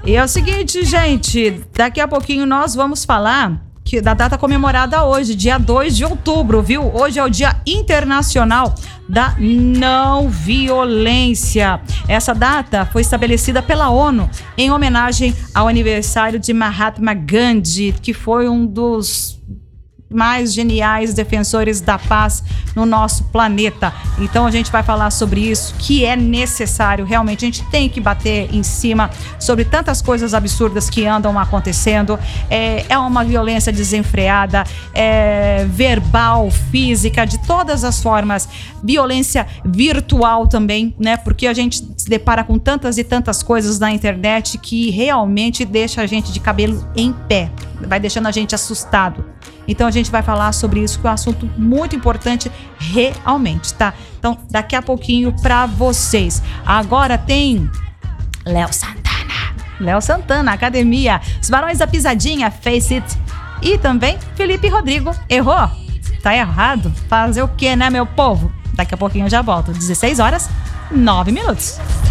E é o seguinte, gente, daqui a pouquinho nós vamos falar da data comemorada hoje, dia 2 de outubro, viu? Hoje é o Dia Internacional da Não Violência. Essa data foi estabelecida pela ONU em homenagem ao aniversário de Mahatma Gandhi, que foi um dos mais geniais defensores da paz no nosso planeta. Então a gente vai falar sobre isso, que é necessário, realmente a gente tem que bater em cima sobre tantas coisas absurdas que andam acontecendo. É uma violência desenfreada, verbal, física, de todas as formas, violência virtual também, né? Porque a gente se depara com tantas e tantas coisas na internet que realmente deixa a gente de cabelo em pé, vai deixando a gente assustado. Então a gente vai falar sobre isso, que é um assunto muito importante realmente, tá? Então daqui a pouquinho pra vocês. Agora tem Léo Santana, Academia, Os Barões da Pisadinha, Face It. E também Felipe Rodrigo, Errou? Tá errado? Fazer o quê, né, meu povo? Daqui a pouquinho eu já volto, 16 horas, 9 minutos.